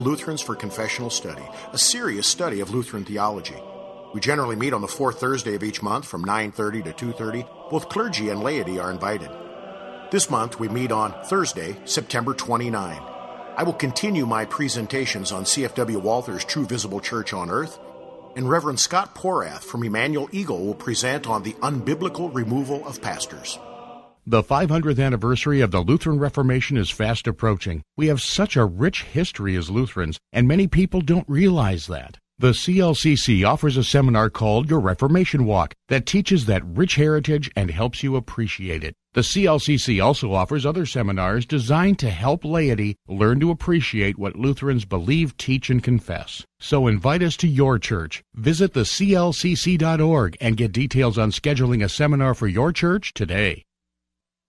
Lutherans for Confessional Study, a serious study of Lutheran theology. We generally meet on the fourth Thursday of each month from 9:30 to 2:30. Both clergy and laity are invited. This month we meet on Thursday, September 29. I will continue my presentations on C.F.W. Walther's True Visible Church on Earth, and Reverend Scott Porath from Emmanuel Eagle will present on the unbiblical removal of pastors. The 500th anniversary of the Lutheran Reformation is fast approaching. We have such a rich history as Lutherans, and many people don't realize that. The CLCC offers a seminar called Your Reformation Walk that teaches that rich heritage and helps you appreciate it. The CLCC also offers other seminars designed to help laity learn to appreciate what Lutherans believe, teach, and confess. So invite us to your church. Visit theclcc.org and get details on scheduling a seminar for your church today.